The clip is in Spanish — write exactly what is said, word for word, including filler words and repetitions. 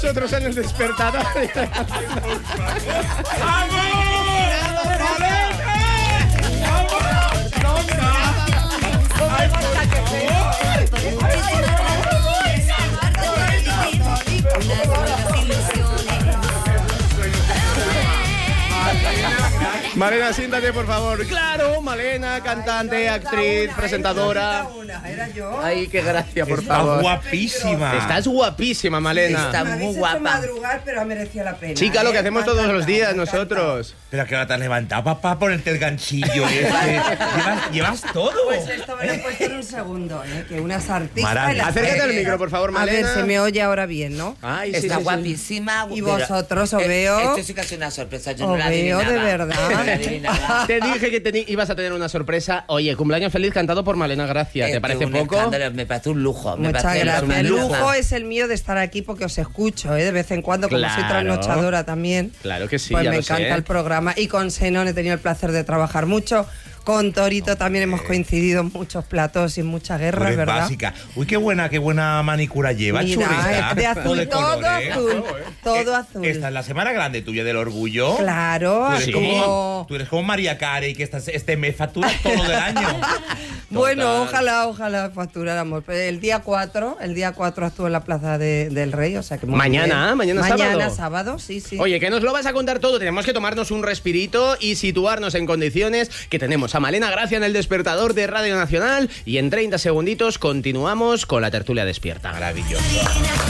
Nosotros en el despertador. Malena, siéntate, por favor. Claro, Malena, cantante, actriz, presentadora. Era yo. Ay, qué gracia, por Está favor. guapísima. Estás guapísima, Malena. Está muy guapa. madrugar, pero ha merecido la pena. Chica, lo que ¿eh? hacemos todos los días nosotros. Pero que ahora te has levantado, papá, ponerte el ganchillo ese. ¿Llevas, llevas todo. Pues esto me lo he puesto en un segundo, ¿eh? Que unas artistas... Maravilla. Acércate al micro, por favor, Malena. A ver, se me oye ahora bien, ¿no? Ay, sí, Está sí, sí. guapísima. Y pero- vosotros os Eh, veo... Esto sí que es una sorpresa. Yo Os no la veo de adivinaba. verdad. No la adivinaba. Te dije que teni- ibas a tener una sorpresa. Oye, cumpleaños feliz cantado por Malena Gracia. ¿Te Eh, parece un poco? escándalo, me parece un lujo. me Muchas parece gracias. una El lujo. lujo es el mío de estar aquí porque os escucho, ¿eh? De vez en cuando, como soy Claro. trasnochadora también. Claro que sí, Pues ya me lo sé. encanta el programa. Y con Senón he tenido el placer de trabajar mucho. Con Torito también hemos coincidido en muchos platos y en muchas Tú guerras, eres ¿verdad? básica. Uy, qué buena, qué buena manicura lleva, Mira, churrita. es de azul, todo colores. azul, todo Eh, azul. Esta es la semana grande tuya del orgullo. Claro, Tú eres, así como, como... tú eres como María Carey, que estás, este mes facturas todo del año. Bueno, Total. ojalá, ojalá facturáramos. Pero el día cuatro, el día cuatro actúo en la Plaza de- del Rey, o sea que muy Mañana, bien. mañana sábado. Mañana sábado, sí, sí. Oye, que nos lo vas a contar todo. Tenemos que tomarnos un respirito y situarnos en condiciones. Que tenemos a Malena Gracia en el despertador de Radio Nacional. Y en treinta segunditos continuamos con la tertulia despierta. Maravilloso.